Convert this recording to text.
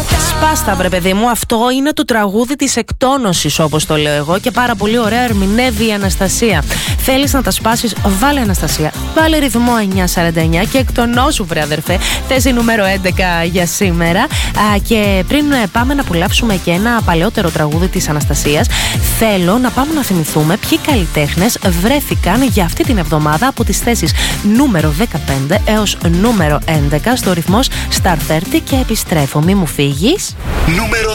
Σπάστα βρε παιδί μου, αυτό είναι το τραγούδι της εκτόνωσης όπως το λέω εγώ και πάρα πολύ ωραία ερμηνεύει η Αναστασία. Θέλεις να τα σπάσεις, βάλε Αναστασία, βάλε ρυθμό 949 και εκτονώσου βρε αδερφέ. Θέση νούμερο 11 για σήμερα. Και πριν πάμε να απολαύσουμε και ένα παλαιότερο τραγούδι της Αναστασίας, θέλω να πάμε να θυμηθούμε ποιοι καλλιτέχνες βρέθηκαν για αυτή την εβδομάδα από τις θέσεις νούμερο 15 έως νούμερο 11 στο ρυθμός Star 30 και επιστρέφω, μη μου φύγεις. Νούμερο